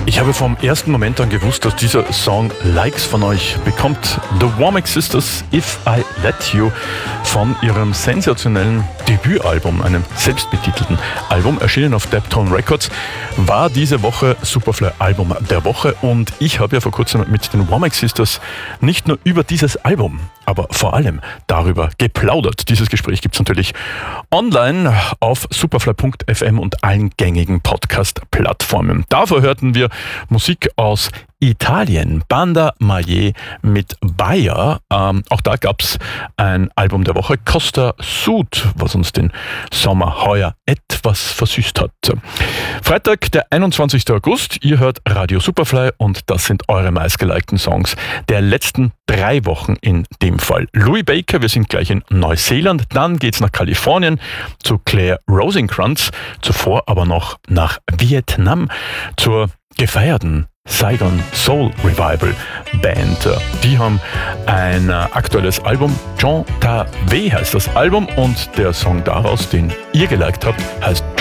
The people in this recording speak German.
Ich habe vom ersten Moment an gewusst, dass dieser Song Likes von euch bekommt. The Womack Sisters, If I Let You, von ihrem sensationellen Debütalbum, einem selbstbetitelten Album, erschienen auf Deptone Records, war diese Woche Superfly Album der Woche. Und ich habe ja vor kurzem mit den Womack Sisters nicht nur über dieses Album, aber vor allem darüber geplaudert. Dieses Gespräch gibt es natürlich online auf superfly.fm und allen gängigen Podcast-Plattformen. Davor hörten wir Musik aus Italien, Banda Maie mit Baia. Auch da gab es ein Album der Woche, Costa Sud, was uns den Sommer heuer etwas versüßt hat. Freitag, der 21. August, ihr hört Radio Superfly und das sind eure meistgelikten Songs der letzten 3 Wochen in dem Fall. Louis Baker, wir sind gleich in Neuseeland, dann geht's nach Kalifornien zu Claire Rosencrantz, zuvor aber noch nach Vietnam zur gefeierten Saigon Soul Revival Band. Die haben ein aktuelles Album, Jean Ta Ve heißt das Album, und der Song daraus, den ihr geliked habt, heißt